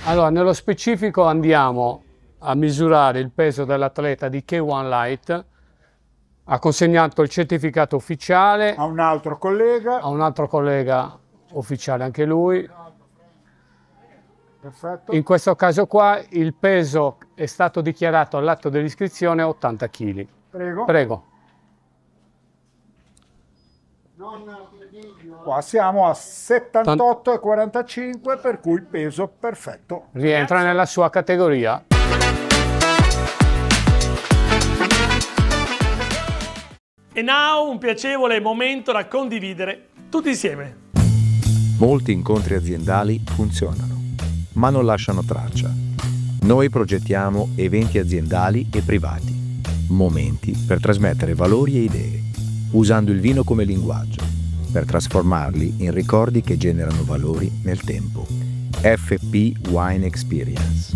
Allora, nello specifico andiamo a misurare il peso dell'atleta di K1 Light. Ha consegnato il certificato ufficiale A un altro collega. Ufficiale anche lui. Perfetto. In questo caso qua il peso è stato dichiarato all'atto dell'iscrizione 80 kg. Prego. Prego. Qua siamo a 78,45, per cui peso perfetto. Rientra nella sua categoria. E now un piacevole momento da condividere tutti insieme. Molti incontri aziendali funzionano, ma non lasciano traccia. Noi progettiamo eventi aziendali e privati, momenti per trasmettere valori e idee, usando il vino come linguaggio, per trasformarli in ricordi che generano valori nel tempo. FP Wine Experience.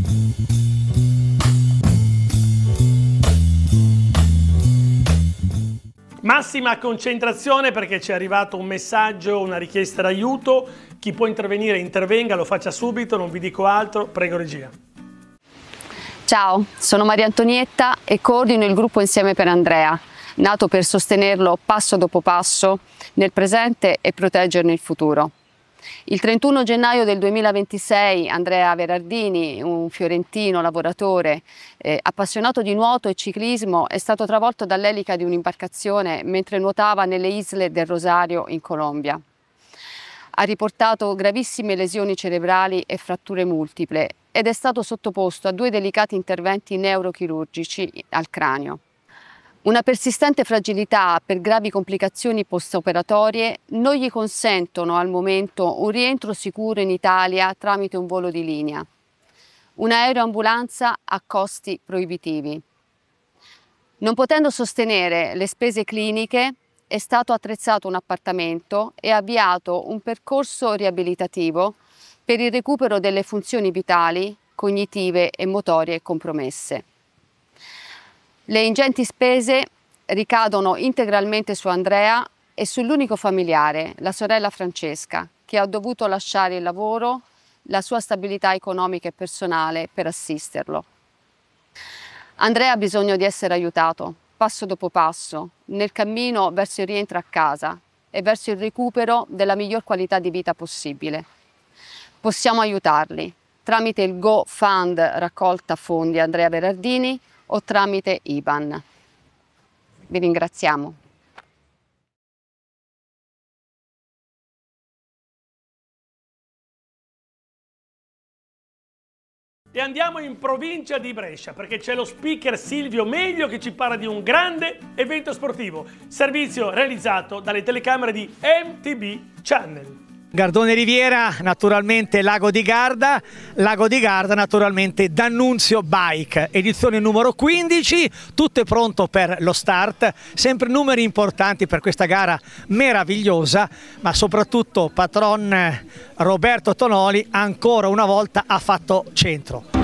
Massima concentrazione perché ci è arrivato un messaggio, una richiesta d'aiuto. Chi può intervenire intervenga, lo faccia subito, non vi dico altro. Prego regia. Ciao, sono Maria Antonietta e coordino il gruppo Insieme per Andrea, nato per sostenerlo passo dopo passo nel presente e proteggerne il futuro. Il 31 gennaio del 2026 Andrea Verardini, un fiorentino lavoratore appassionato di nuoto e ciclismo, è stato travolto dall'elica di un'imbarcazione mentre nuotava nelle isole del Rosario in Colombia. Ha riportato gravissime lesioni cerebrali e fratture multiple ed è stato sottoposto a 2 delicati interventi neurochirurgici al cranio. Una persistente fragilità per gravi complicazioni post-operatorie non gli consentono al momento un rientro sicuro in Italia tramite un volo di linea. Un'aeroambulanza a costi proibitivi. Non potendo sostenere le spese cliniche, è stato attrezzato un appartamento e avviato un percorso riabilitativo per il recupero delle funzioni vitali, cognitive e motorie compromesse. Le ingenti spese ricadono integralmente su Andrea e sull'unico familiare, la sorella Francesca, che ha dovuto lasciare il lavoro, la sua stabilità economica e personale per assisterlo. Andrea ha bisogno di essere aiutato, passo dopo passo, nel cammino verso il rientro a casa e verso il recupero della miglior qualità di vita possibile. Possiamo aiutarli tramite il GoFund raccolta fondi Andrea Verardini o tramite IBAN. Vi ringraziamo. E andiamo in provincia di Brescia perché c'è lo speaker Silvio Meglio che ci parla di un grande evento sportivo, servizio realizzato dalle telecamere di MTB Channel. Gardone Riviera, naturalmente Lago di Garda naturalmente D'Annunzio Bike, edizione numero 15, tutto è pronto per lo start, sempre numeri importanti per questa gara meravigliosa, ma soprattutto patron Roberto Tonoli ancora una volta ha fatto centro.